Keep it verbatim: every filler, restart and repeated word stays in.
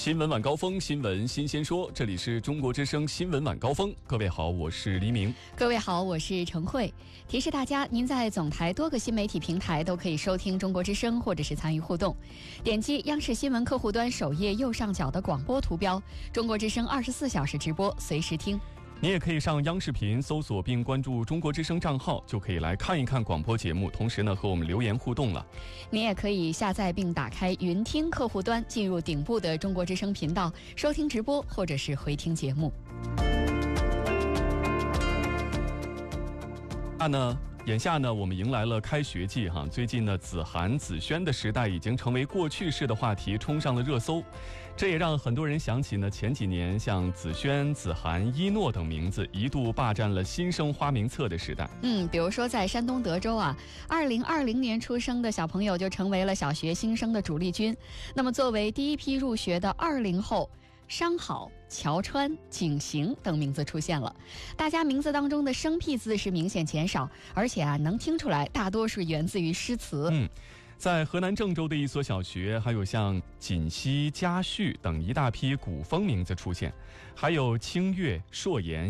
新闻晚高峰，新闻新鲜说，这里是中国之声新闻晚高峰。各位好，我是黎明。 各位好，我是程慧。提示大家，您在总台多个新媒体平台都可以收听中国之声，或者是参与互动。点击央视新闻客户端首页右上角的广播图标，中国之声二十四小时直播，随时听。 你也可以上央视频搜索并关注中国之声账号，就可以来看一看广播节目，同时呢和我们留言互动了。 你也可以下载并打开云听客户端，进入顶部的中国之声频道，收听直播或者是回听节目。 那呢眼下呢，我们迎来了开学季哈。最近呢，子涵、子轩的时代已经成为过去式的话题，冲上了热搜。这也让很多人想起呢，前几年像子轩、子涵、一诺等名字一度霸占了新生花名册的时代。 嗯，比如说在山东德州啊，二零二零年出生的小朋友就成为了小学新生的主力军。那么作为第一批入学的二零后，商好、乔川、景行等名字出现了，大家名字当中的生僻字是明显减少，而且啊，能听出来大多是源自于诗词。 嗯，在河南郑州的一所小学，还有像锦溪、嘉旭等一大批古风名字出现，还有清越、硕言、